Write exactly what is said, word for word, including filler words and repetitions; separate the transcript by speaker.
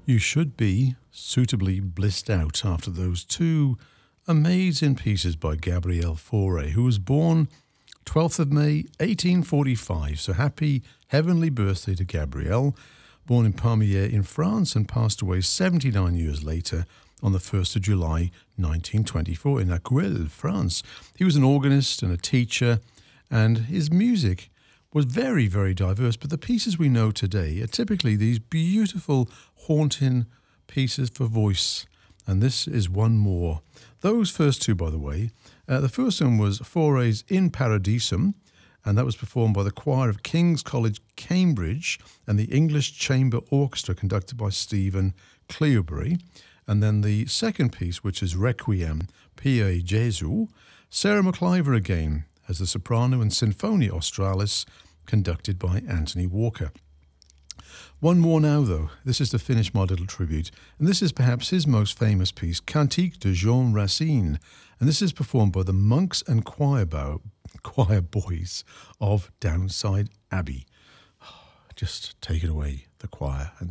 Speaker 1: You should be suitably blissed out after those two amazing pieces by Gabriel Fauré, who was born twelfth of May, eighteen forty-five. So happy heavenly birthday to Gabriel, born in Pamiers in France and passed away seventy-nine years later on the first of July, nineteen twenty-four in Acueil, France. He was an organist and a teacher, and his music was very, very diverse, but the pieces we know today are typically these beautiful, haunting pieces for voice, and this is one more. Those first two, by the way, uh, the first one was Fauré's In Paradisum, and that was performed by the choir of King's College, Cambridge, and the English Chamber Orchestra, conducted by Stephen Cleobury. And then the second piece, which is Requiem, Pie Jesu, Sarah McIver again, as the soprano, and Sinfonia Australis, conducted by Anthony Walker. One more now, though. This is to finish my little tribute, and this is perhaps his most famous piece, Cantique de Jean Racine, and this is performed by the monks and choir, bow, choir boys of Downside Abbey. Just take it away, the choir and